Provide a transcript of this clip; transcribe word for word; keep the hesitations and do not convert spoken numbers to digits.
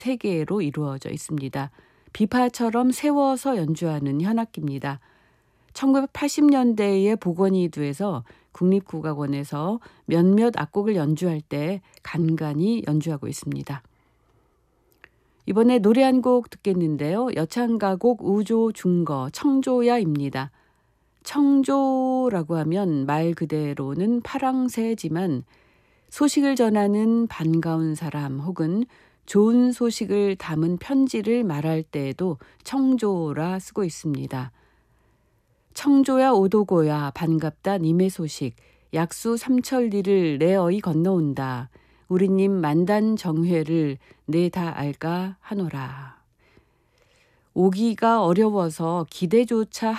세 개로 이루어져 있습니다. 비파처럼 세워서 연주하는 현악기입니다. 천구백팔십 년대에 복원이두에서 국립국악원에서 몇몇 악곡을 연주할 때 간간히 연주하고 있습니다. 이번에 노래 한 곡 듣겠는데요. 여창가곡 우조 중거 청조야입니다. 청조라고 하면 말 그대로는 파랑새지만 소식을 전하는 반가운 사람 혹은 좋은 소식을 담은 편지를 말할 때에도 청조라 쓰고 있습니다. 청조야 오도고야 반갑다 님의 소식 약수 삼천리를 내 어이 건너온다. 우리님 만단정회를 내 다 알까 하노라. 오기가 어려워서 기대조차